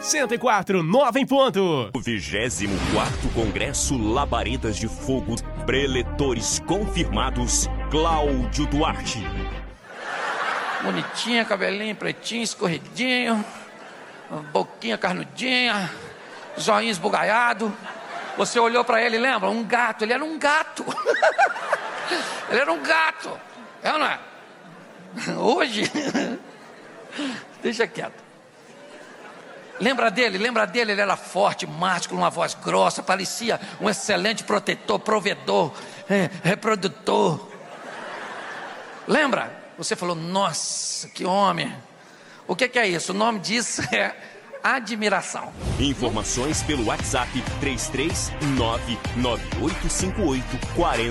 104,9 em ponto. O 24º Congresso Labaredas de Fogo, preletores confirmados, Cláudio Duarte. Bonitinha, cabelinho pretinho, escorridinho, boquinha carnudinha, zoinho esbugalhado. Você olhou pra ele, lembra? Um gato, ele era um gato. Ele era um gato, é ou não é? Hoje, deixa quieto. Lembra dele, ele era forte, másculo, uma voz grossa, parecia um excelente protetor, provedor, reprodutor. Lembra? Você falou, nossa, que homem. O que é isso? O nome disso é admiração. Informações pelo WhatsApp 33998584000.